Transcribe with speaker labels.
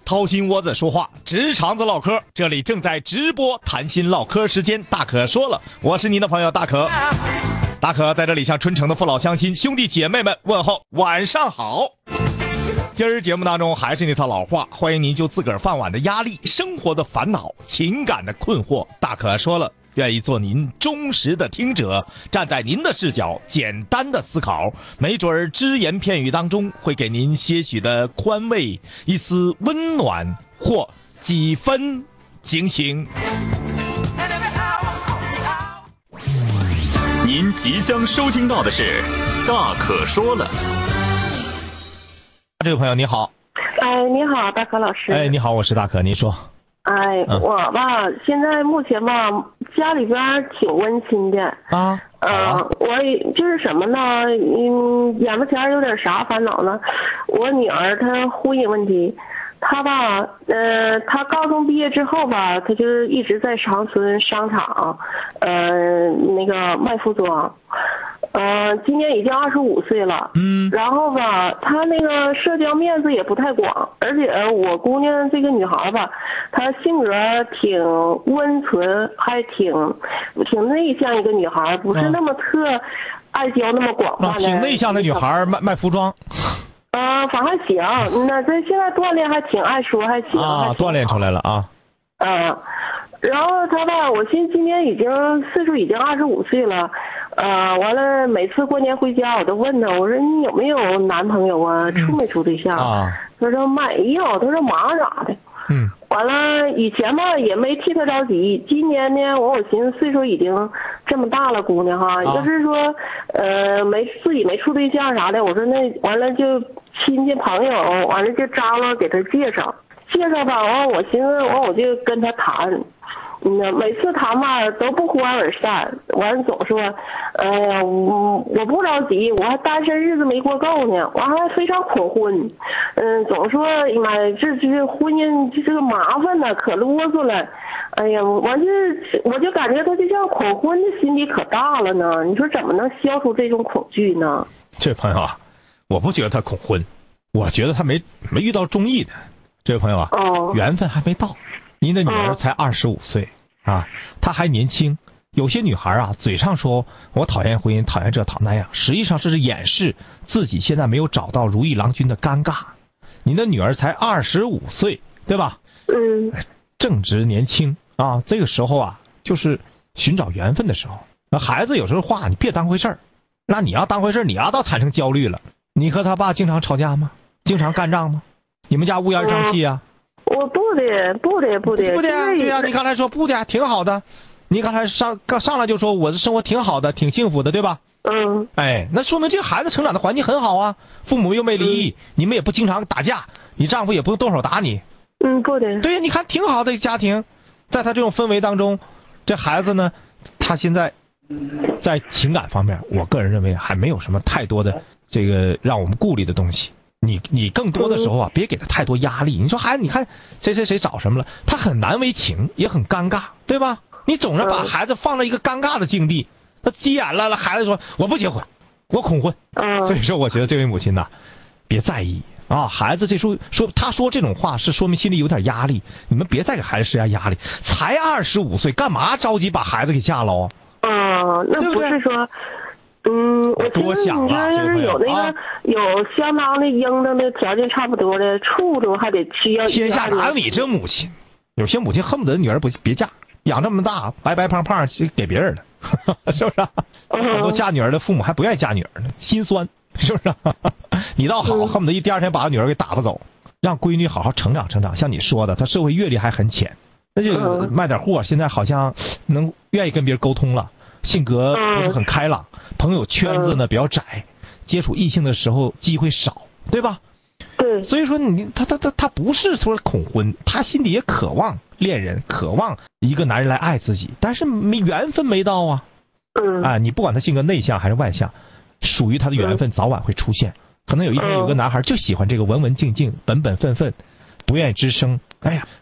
Speaker 1: 掏心窝子说话，直肠子唠嗑，这里正在直播谈心唠嗑时间，大可说了，我是您的朋友大可。大可在这里向春城的父老乡亲、兄弟姐妹们问候晚上好。今儿节目当中还是那套老话，欢迎您就自个儿饭碗的压力、生活的烦恼、情感的困惑，大可说了，愿意做您忠实的听者，站在您的视角简单的思考，没准儿只言片语当中会给您些许的宽慰，一丝温暖或几分警醒。
Speaker 2: 您即将收听到的是大可说了。
Speaker 1: 这位朋友你好。
Speaker 3: 哎，你好，大可老师。
Speaker 1: 哎，你好，我是大可，您说。
Speaker 3: 哎，我吧，现在目前吧，家里边挺温馨的
Speaker 1: 啊。
Speaker 3: 我就是什么呢？眼巴前有点啥烦恼呢？我女儿她婚姻问题，她吧，她高中毕业之后吧，她就是一直在长春商场，那个卖服装。今年已经25岁了，然后吧，她那个社交面子也不太广，而且我姑娘这个女孩吧，她性格挺温存，还挺内向一个女孩，不是那么特爱交那么广泛的。
Speaker 1: 挺内向的女孩卖服装。
Speaker 3: 反正还行，那这现在锻炼还挺爱说，还行。
Speaker 1: 锻炼出来了啊。
Speaker 3: 然后她吧，我寻思今年岁数已经25岁了。完了，每次过年回家，我都问他，我说你有没有男朋友啊？处没处对象？他说没有，他说忙啥的。完了，以前吧也没替他着急，今年呢，我寻思岁数已经这么大了，姑娘哈，要是说自己没处对象啥的，我说那完了就亲戚朋友，完了就张罗给他介绍吧，完我寻思完我就跟他谈。每次谈嘛都不欢而散，完总说，我不着急，我还单身日子没过够呢，我还非常恐婚，总说妈这婚姻这个麻烦呢，可啰嗦了，哎呀，我就感觉他就像恐婚的心理可大了呢，你说怎么能消除这种恐惧呢？
Speaker 1: 这位朋友啊，我不觉得他恐婚，我觉得他没遇到中意的。这位朋友啊，缘分还没到。您的女儿才25岁啊，她还年轻。有些女孩啊，嘴上说我讨厌婚姻，讨厌这讨那样，实际上是掩饰自己现在没有找到如意郎君的尴尬。您的女儿才25岁，对吧？正值年轻啊，这个时候啊，就是寻找缘分的时候。那孩子有时候话你别当回事儿，那你要当回事儿，你要到产生焦虑了。你和他爸经常吵架吗？经常干仗吗？你们家乌烟瘴气啊？
Speaker 3: 我不的，
Speaker 1: 对呀，你刚才说不的，挺好的。你刚才上来就说我的生活挺好的，挺幸福的，对吧？那说明这个孩子成长的环境很好啊，父母又没离异，你们也不经常打架，你丈夫也不用动手打你。
Speaker 3: 不的。
Speaker 1: 对呀，你看挺好的家庭，在他这种氛围当中，这孩子呢，他现在在情感方面，我个人认为还没有什么太多的这个让我们顾虑的东西。你更多的时候啊，别给他太多压力。你说孩子，你看谁找什么了，他很难为情，也很尴尬，对吧？你总是把孩子放在一个尴尬的境地，他急眼了，孩子说我不结婚，我恐婚。所以说，我觉得这位母亲呐，别在意啊。孩子这时候他说这种话，是说明心里有点压力。你们别再给孩子施加压力，才25岁，干嘛着急把孩子给嫁了啊？
Speaker 3: 那不是说。我
Speaker 1: 多想了，
Speaker 3: 要是有那个有相当的应当的条件差不多的处着，还得需要。
Speaker 1: 天下哪有你这母亲？有些母亲恨不得女儿别嫁，养这么大白白胖胖给别人了，是不是？很多嫁女儿的父母还不愿意嫁女儿呢，心酸，是不是？你倒好，恨不得第二天把女儿给打发走，让闺女好好成长。像你说的，她社会阅历还很浅，那就卖点货，现在好像愿意跟别人沟通了。性格不是很开朗，朋友圈子呢比较窄，接触异性的时候机会少，对吧？
Speaker 3: 对。
Speaker 1: 所以说他不是说恐婚，他心里也渴望恋人，渴望一个男人来爱自己，但是缘分没到啊。你不管他性格内向还是外向，属于他的缘分早晚会出现。可能有一天有个男孩就喜欢这个文文静静、本本分分，不愿意吱声。哎呀，